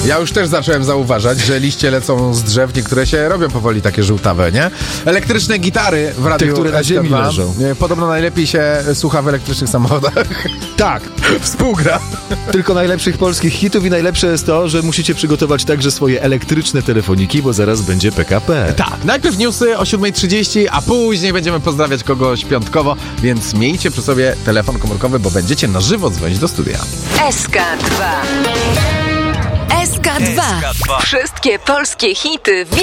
Ja już też zacząłem zauważać, że liście lecą z drzew, niektóre się robią powoli takie żółtawe, nie? Elektryczne gitary w radiu Te, które na ziemi SK2. leżą. Podobno najlepiej się słucha w elektrycznych samochodach. Tak, Współgra. tylko najlepszych polskich hitów i najlepsze jest to, że musicie przygotować także swoje elektryczne telefoniki, bo zaraz będzie PKP. Tak, najpierw newsy o 7:30, a później będziemy pozdrawiać kogoś piątkowo, więc miejcie przy sobie telefon komórkowy, bo będziecie na żywo dzwonić do studia. SK2. SK2. Wszystkie polskie hity w